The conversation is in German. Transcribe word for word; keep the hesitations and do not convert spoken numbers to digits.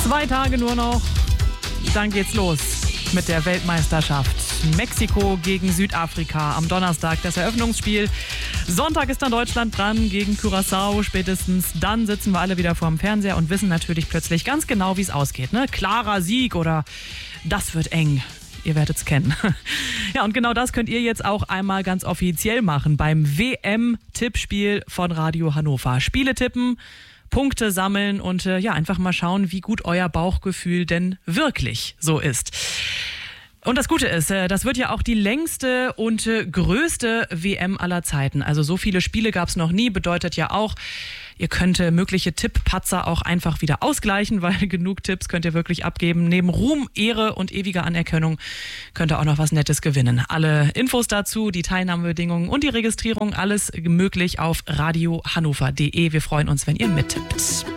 Zwei Tage nur noch, dann geht's los mit der Weltmeisterschaft. Mexiko gegen Südafrika am Donnerstag das Eröffnungsspiel. Sonntag ist dann Deutschland dran gegen Curaçao. Spätestens dann sitzen wir alle wieder vorm Fernseher und wissen natürlich plötzlich ganz genau, wie es ausgeht. Ne? Klarer Sieg oder das wird eng. Ihr werdet es kennen. Ja, und genau das könnt ihr jetzt auch einmal ganz offiziell machen beim W M-Tippspiel von Radio Hannover. Spiele tippen, Punkte sammeln und äh, ja, einfach mal schauen, wie gut euer Bauchgefühl denn wirklich so ist. Und das Gute ist, das wird ja auch die längste und größte W M aller Zeiten. Also so viele Spiele gab es noch nie, bedeutet ja auch, ihr könnt mögliche Tipppatzer auch einfach wieder ausgleichen, weil genug Tipps könnt ihr wirklich abgeben. Neben Ruhm, Ehre und ewiger Anerkennung könnt ihr auch noch was Nettes gewinnen. Alle Infos dazu, die Teilnahmebedingungen und die Registrierung, alles möglich auf radio hannover punkt de. Wir freuen uns, wenn ihr mittippt.